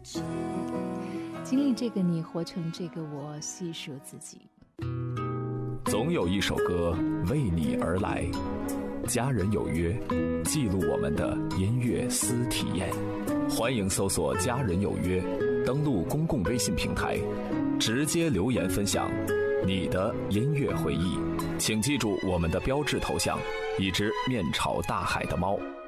经历这个你，活成这个我，细数自己。 总有一首歌为你而来，家人有约，记录我们的音乐私体验。欢迎搜索家人有约，登录公共微信平台，直接留言分享你的音乐回忆。请记住我们的标志头像，一只面朝大海的猫。